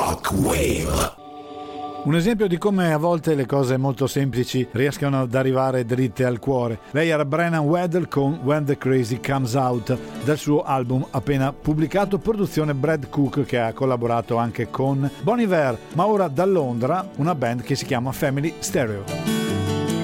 Shockwave. Un esempio di come a volte le cose molto semplici riescano ad arrivare dritte al cuore. Lei era Brennan Weddle con When the Crazy Comes Out, dal suo album appena pubblicato, produzione Brad Cook, che ha collaborato anche con Bon Iver, ma ora da Londra una band che si chiama Family Stereo.